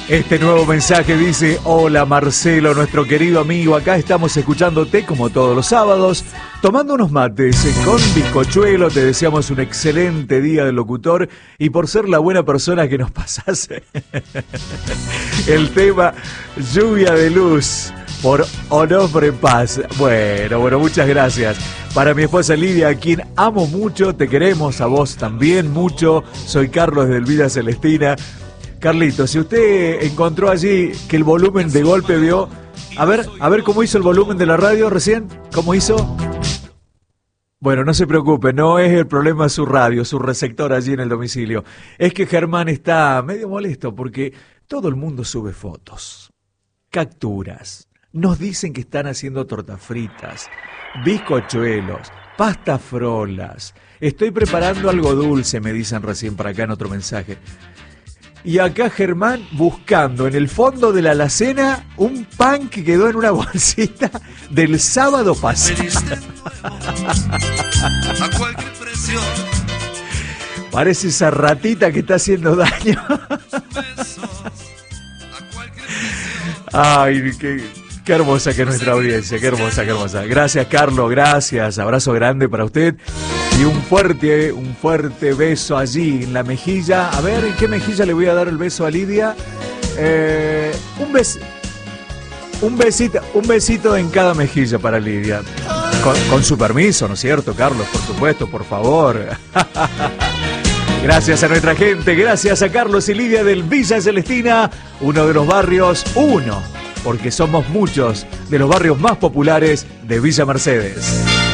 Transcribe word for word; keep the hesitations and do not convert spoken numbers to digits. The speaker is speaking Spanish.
Este nuevo mensaje dice: hola Marcelo, nuestro querido amigo, acá estamos escuchándote como todos los sábados, tomando unos mates con bizcochuelo. Te deseamos un excelente día del locutor y por ser la buena persona que nos pasase el tema Lluvia de Luz por Onofre Paz. Bueno, bueno, muchas gracias. Para mi esposa Lidia, a quien amo mucho, te queremos a vos también mucho. Soy Carlos del Villa Celestina. Carlito, si usted encontró allí que el volumen de golpe vio... A ver, a ver cómo hizo el volumen de la radio recién. ¿Cómo hizo? Bueno, no se preocupe, no es el problema su radio, su receptor allí en el domicilio. Es que Germán está medio molesto porque todo el mundo sube fotos, capturas. Nos dicen que están haciendo tortas fritas, bizcochuelos, pastas frolas. Estoy preparando algo dulce, me dicen recién para acá en otro mensaje. Y acá Germán buscando en el fondo de la alacena un pan que quedó en una bolsita del sábado pasado. Parece esa ratita que está haciendo daño. Ay, qué, qué hermosa que es nuestra audiencia, qué hermosa, qué hermosa. Gracias, Carlos, gracias. Abrazo grande para usted. Y un fuerte, un fuerte beso allí en la mejilla. A ver, ¿en qué mejilla le voy a dar el beso a Lidia? Eh, un bes, un besito, un besito en cada mejilla para Lidia. Con, con su permiso, ¿no es cierto, Carlos? Por supuesto, por favor. Gracias a nuestra gente, gracias a Carlos y Lidia del Villa Celestina, uno de los barrios, uno, porque somos muchos, de los barrios más populares de Villa Mercedes.